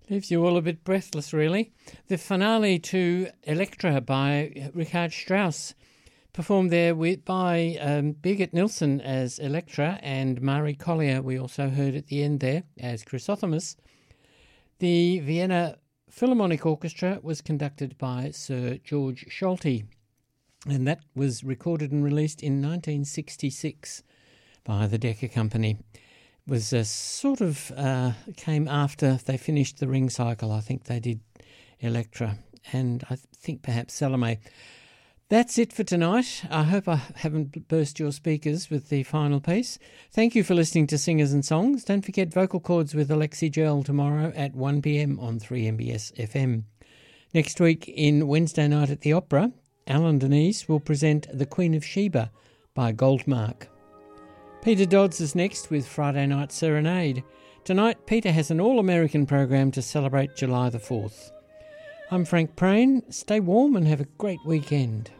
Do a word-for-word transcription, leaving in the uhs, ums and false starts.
Leaves you all a bit breathless, really. The finale to Elektra by Richard Strauss, performed there with, by um, Birgit Nilsson as Elektra and Mari Collier, we also heard at the end there, as Chrysothemis. The Vienna Philharmonic Orchestra was conducted by Sir George Scholti, and that was recorded and released in nineteen sixty-six by the Decca Company. Was a sort of uh, came after they finished the Ring Cycle. I think they did Elektra, and I think perhaps Salome. That's it for tonight. I hope I haven't burst your speakers with the final piece. Thank you for listening to Singers and Songs. Don't forget Vocal Chords with Alexi Gell tomorrow at one p.m. on three M B S F M. Next week in Wednesday Night at the Opera, Alan Denise will present The Queen of Sheba by Goldmark. Peter Dodds is next with Friday Night Serenade. Tonight, Peter has an all-American program to celebrate July the fourth. I'm Frank Prain. Stay warm and have a great weekend.